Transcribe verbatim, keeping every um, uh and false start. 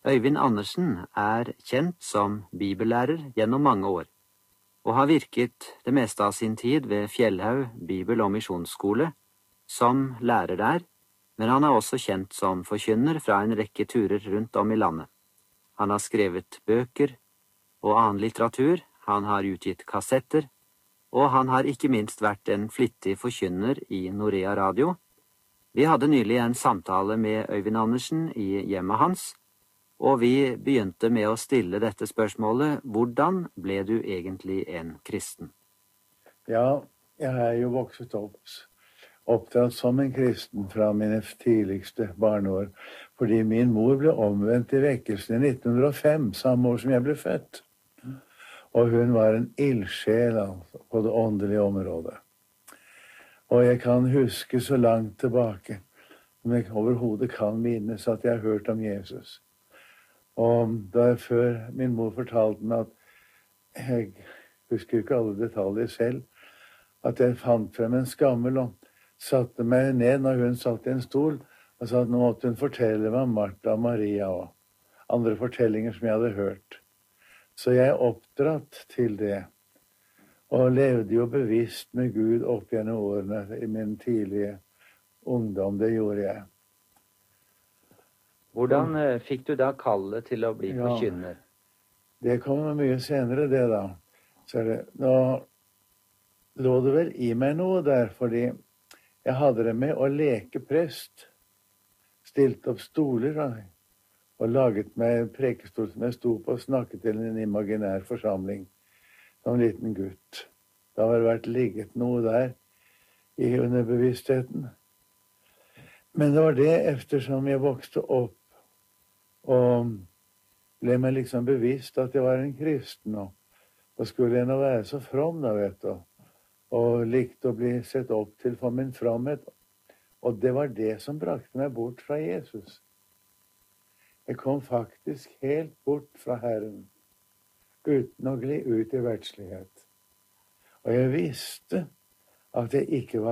Øyvind Andersen er kjent som bibellærer gjennom mange år, og har virket det meste av sin tid ved Fjellhaug Bibel- og Misjonsskole som lærer der, men han er også kjent som forkynner fra en rekke turer rundt om i landet. Han har skrevet bøker og annen litteratur, han har utgitt kassetter, og han har ikke minst vært en flittig forkynner i Norea Radio. Vi hadde nylig en samtale med Øyvind Andersen i hjemmet hans, og vi begynte med å stille dette spørsmålet: hvordan ble du egentlig en kristen? Ja, jeg er jo vokset opp, oppdratt som en kristen fra mine tidligste barneår, fordi min mor ble omvendt i vekkelsen i nitten hundre og fem, samme år som jeg ble født. Og hun var en ildsjel altså, på det åndelige området. Og jeg kan huske så langt tilbake, som jeg overhodet kan minnes, at jeg har hørt om Jesus. Og da jeg før min mor fortalte meg at, jeg husker ikke alle detaljer selv, at jeg fant frem en skammel og satte meg ned når hun satt i en stol, og sa at nå måtte hun fortelle meg om Martha og Maria og andre fortellinger som jeg hadde hørt. Så jeg er oppdratt til det, og levde jo bevisst med Gud opp gjennom årene i min tidlige ungdom. Det gjorde jeg. Hvordan eh, fikk du da kallet til å bli Ja, forkynner? Det kommer mye senere, det da. Så er det, nå lå det vel i meg noe der, fordi jeg hadde det med å leke prest. Stilte opp stoler da, og laget meg en prekestol som jeg sto på og snakket til en imaginær forsamling som liten gutt. Det har vært ligget noe der i underbevisstheten. Men det var det eftersom jeg vokste opp og ble meg liksom bevisst at jeg var en kristen, og da skulle jeg nå være så from da, vet du, og likte å bli sett opp til for min fromhet. Og det var det som brakte meg bort fra Jesus. Jeg kom faktisk helt bort fra Herren, uten å gli ut i verdslighet. Og jeg visste at jeg ikke var